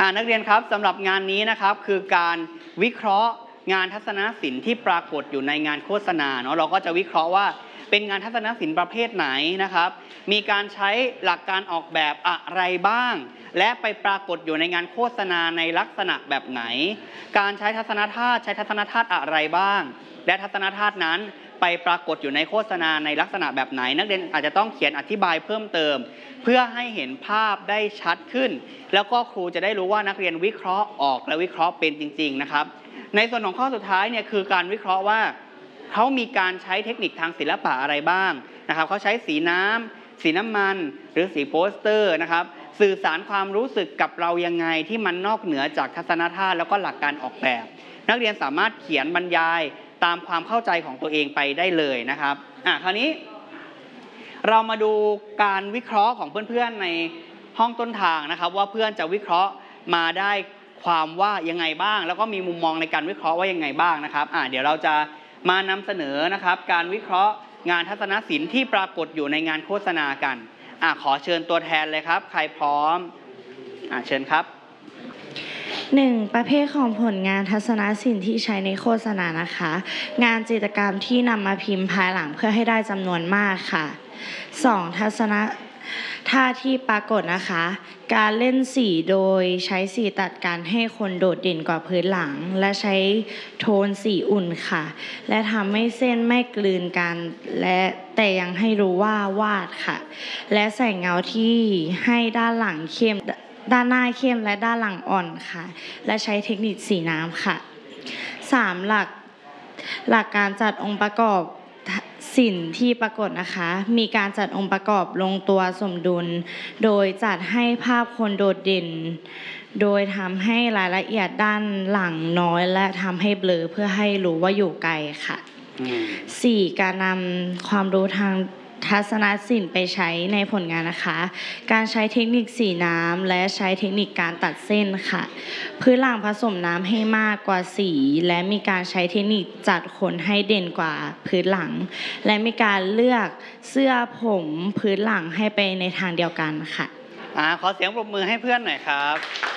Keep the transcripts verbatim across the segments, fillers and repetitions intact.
อ่านักเรียนครับสำหรับงานนี้นะครับคือการวิเคราะห์งานทัศนศิลป์ที่ปรากฏอยู่ในงานโฆษณาเนาะเราก็จะวิเคราะห์ว่าเป็นงานทัศนศิลป์ประเภทไหนนะครับมีการใช้หลักการออกแบบอะไรบ้างและไปปรากฏอยู่ในงานโฆษณาในลักษณะแบบไหนการใช้ทัศนธาตุใช้ทัศนธาตุอะไรบ้างและทัศนธาตุนั้นไปปรากฏอยู่ในโฆษณาในลักษณะแบบไหนนักเรียนอาจจะต้องเขียนอธิบายเพิ่มเติมเพื่อให้เห็นภาพได้ชัดขึ้นแล้วก็ครูจะได้รู้ว่านักเรียนวิเคราะห์ออกและวิเคราะห์เป็นจริงๆนะครับในส่วนของข้อสุดท้ายเนี่ยคือการวิเคราะห์ว่าเขามีการใช้เทคนิคทางศิลปะอะไรบ้างนะครับเขาใช้สีน้ำสีน้ำมันหรือสีโปสเตอร์นะครับสื่อสารความรู้สึกกับเรายังไงที่มันนอกเหนือจากทัศนธาตุแล้วก็หลักการออกแบบนักเรียนสามารถเขียนบรรยายตามความเข้าใจของตัวเองไปได้เลยนะครับอ่ะคราวนี้เรามาดูการวิเคราะห์ของเพื่อนๆในห้องต้นทางนะครับว่าเพื่อนจะวิเคราะห์มาได้ความว่ายังไงบ้างแล้วก็มีมุมมองในการวิเคราะห์ว่ายังไงบ้างนะครับอ่ะเดี๋ยวเราจะมานำเสนอนะครับการวิเคราะห์งานทัศนศิลป์ที่ปรากฏอยู่ในงานโฆษณากันอ่ะขอเชิญตัวแทนเลยครับใครพร้อมอ่ะเชิญครับหนึ่งประเภทของผลงานทัศนศิลป์ที่ใช้ในโฆษณานะคะงานจิตรกรรมที่นำมาพิมพ์ภายหลังเพื่อให้ได้จำนวนมากค่ะสองทัศนท่าที่ปรากฏนะคะการเล่นสีโดยใช้สีตัดกันให้คนโดดเด่นกว่าพื้นหลังและใช้โทนสีอุ่นค่ะและทำให้เส้นไม่กลืนกันและแต่ยังให้รู้ว่าวาดค่ะและใส่เงาที่ให้ด้านหลังเข้มด้านหน้าเข้มและด้านหลังอ่อนค่ะและใช้เทคนิคสีน้ำค่ะสามหลักหลักการจัดองค์ประกอบศิลป์ที่ปรากฏนะคะมีการจัดองค์ประกอบลงตัวสมดุลโดยจัดให้ภาพคนโดดเด่นโดยทำให้รายละเอียดด้านหลังน้อยและทำให้เบลอเพื่อให้รู้ว่าอยู่ไกลค่ะสี่การนำความรู้ทางทัศนศิลป์ไปใช้ในผลงานนะคะการใช้เทคนิคสีน้ำและใช้เทคนิคการตัดเส้นค่ะพื้นหลังผสมน้ำให้มากกว่าสีและมีการใช้เทคนิคจัดขนให้เด่นกว่าพื้นหลังและมีการเลือกเสื้อผมพื้นหลังให้ไปในทางเดียวกันค่ะอ่าขอเสียงปรบมือให้เพื่อนหน่อยครับ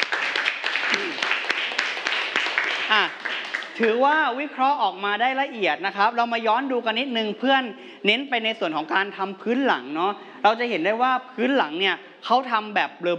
อ่ะถือว่าวิเคราะห์ออกมาได้ละเอียดนะครับเรามาย้อนดูกันนิดนึงเพื่อนเน้นไปในส่วนของการทำพื้นหลังเนาะเราจะเห็นได้ว่าพื้นหลังเนี่ยเขาทำแบบเบลอ